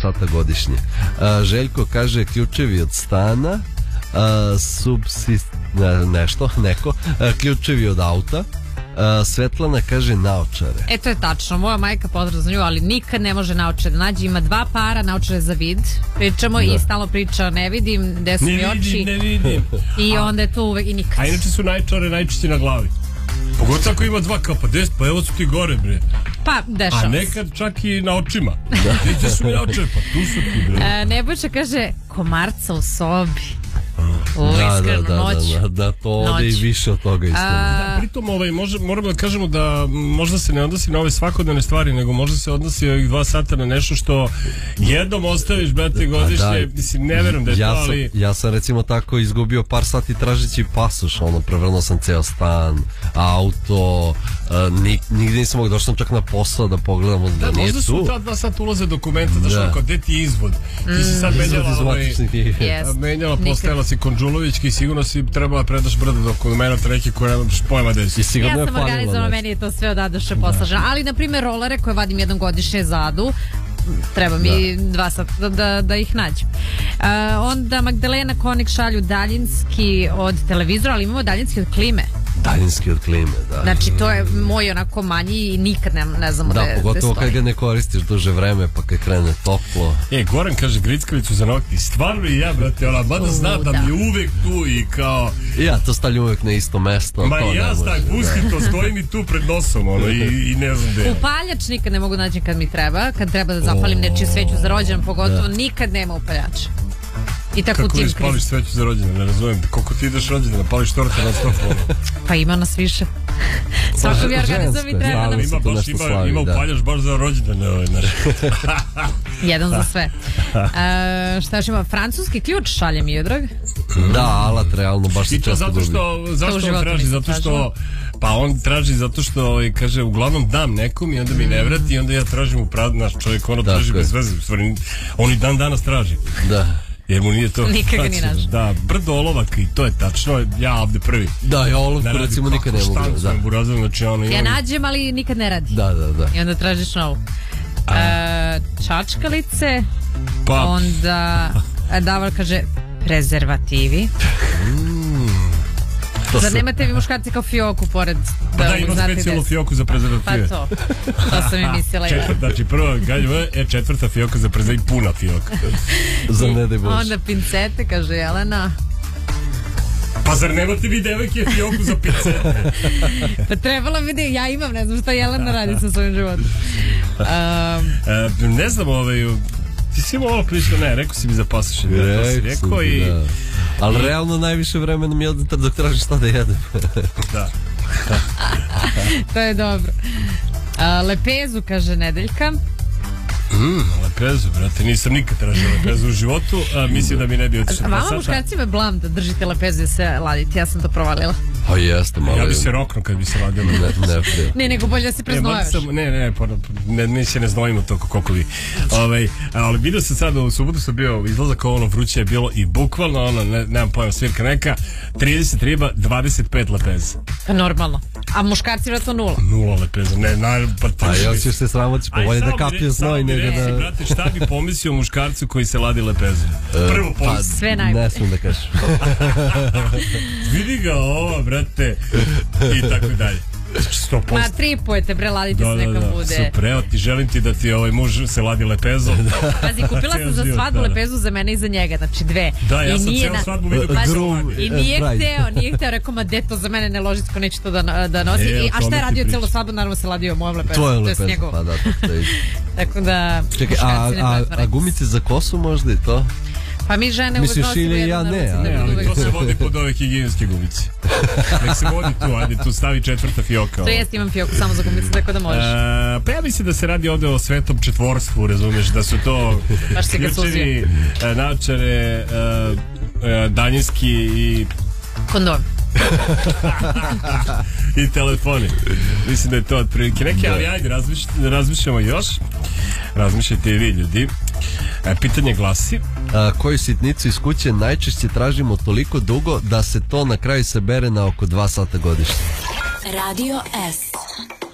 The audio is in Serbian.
sata godišnje. Željko kaže ključevi od stana, ključevi od auta. Svetlana kaže naočare. To je tačno, moja majka pozdrav za nju, ali nikad ne može naočare da nađe. Ima 2 para naočare za vid. Pričamo i stalno priča ne vidim, gde su mi oči. Ne vidim. I onda je to uvek i nikad. A inače su naočare najčešće na glavi. Pogotovo ako ima 2 kapa, pa evo su ti gore, bre. Pa, dešava se. A nekad čak i na očima. Gde su mi naočare? Pa tu su ti, bre. Nebojša kaže komarca u sobi. Iskreno, noć. Da, to ode i više od toga iskreno. Pritom moramo da kažemo da možda se ne odnosi na ove svakodnevne stvari, nego možda se odnosi ovih 2 sata na nešto što jednom ostaviš, brate, godišnje. Mislim, ne verujem da je to, ali... Ja sam recimo tako izgubio par sati tražeći pasoš, prevrnuo sam ceo stan, auto, nigde nisam mogu, došao sam čak na posao da pogledam da nije tu. Možda su ta 2 sata ulaze dokumenta, da što gde ti je izvod? Ti si sad menjala postajala si Konđulovićki i sigurno si trebala predaš brdo dokumenta neki koje nemaš pojma da si. Ja sam organizovala, meni je to sve odaduše poslaženo. Ali, na primjer, rolere koje vadim jednom godišnje zadu, treba mi 2 sata da ih nađem. Onda Magdalena Konik šalju daljinski od televizora, ali imamo daljinski od klime. Daljinski od klime, da. Znači, to je moj onako manji i nikad ne znamo da stoji. Da, pogotovo kad ga ne koristiš duže vreme, pa kad krene toplo. Goran kaže grickavicu za nokti. Stvarno i ja, brate, mada znam da mi je uvek tu i kao... Ja to stavljam uvek na isto mesto. Ma ja pustim to, stoji mi tu pred nosom, i ne znam gde. Upaljač nikad ne mogu naći kad mi treba, kad treba da zapalim nečiju sveću za rođendan, pogotovo nikad nema upaljača. Kako li spališ sveću za rođendan, ne razumijem. Koliko ti ideš rođendan, pališ torte na stopu? Pa ima nas više. Svako mi organizam i treba da... Ima upaljaš baš za rođendan. Jedan za sve. Šta još ima? Francuski ključ šalje mi Jodrag. Da, alat realno baš se često gubi. Zašto on traži? Zato što... Pa on traži zato što kaže uglavnom dam nekom i onda mi ne vrati i onda ja tražim u naš čovjek traži bez veze. On i dan danas traži. Da. Jer mu nije to... Nikad ga ni naš. Da, brdo olovaka i to je tačno, ja ovde prvi. Da, ja olovku recimo nikad ne mogu. Ja nađem, ali nikad ne radi. Da. I onda tražiš novu. Čačkalice, onda Davor kaže prezervativi. Zar nemate vi muškarci kao fioku pored? Da, ima specijalnu fioku za prezervative. Pa to sam i mislila. Znači prva četvrta fioka za prezervative i puna fioka. Za ne daj Bože. Onda pincete, kaže Jelena. Pa zar nemate vi devojke fioku za pincete? Pa trebala bi da ja imam, ne znam šta Jelena radi sa svojim životom. Ne znam, ti si imao ovo prilično, rekao si mi za pasoše. Rekao i... Ali realno najviše vremena mi je dok tražiš šta da jedem. Da. To je dobro. Lepezu, kaže Nedeljka. Lepezu, brate, nisam nikad tražio lepezu u životu, mislim da mi ne bi otišao. Vama muškarcima je blam da držite lepezu i se ladite, ja sam to provalila. Pa jeste, malo. Ja bi se roknuo kad bi se ladila. Ne, nego bolje da se preznojaš. Mi se ne znojimo toliko koliko vi. Ali vidio sam sad, u subotu sam bio izlazak, vruće je bilo i bukvalno, nemam pojma, svirka neka, 30 riba, 25 lepeza. Normalno. A muškarci vratno 0. 0 lepeza, pa još ćeš se sramoći, pa bolje da kapije znoj nego da... Brate, šta bi pomislio muškarcu koji se ladi lepezu? Prvo pomislio. Sve najbolje. Ne smijem da kažem. Vidi ga ova, brate, i tako dalje. 100%. Ma tripujete, bre, ladite se neka bude. Super, evo ti, želim ti da ti muž se ladi lepezu. Pazi, kupila sam za svadbu lepezu za mene i za njega, znači 2. Da, ja sam cijelu svadbu vidio kako se ladi. I nije hteo, rekao, ma deto za mene ne loži, ko neće to da nosi. A šta je radio cijelu svadbu, naravno se ladio mojom lepezu. To je lepeza, pa da. Tako da... Čekaj, a gumice za kosu možda i to? Pa mi žene uvek nosimo jedno na ruci. Ne, ali to se vodi pod ove higijenske gumice. Nek se vodi tu, ajde tu stavi 4. fioka. To jest, imam fioku samo za gumice, tako da možeš. Pa ja mislim da se radi ovde o svetom četvorstvu, razumiješ, da su to ključevi, naočare, daljinski i... Kondom. I telefoni. Mislim da je to otprilike neke, ali ajde, razmišljamo još. Razmišljajte i vi, ljudi. Pitanje glasi: koju sitnicu iz kuće najčešće tražimo toliko dugo da se to na kraju sabere na oko 2 sata godišnje? Radio S.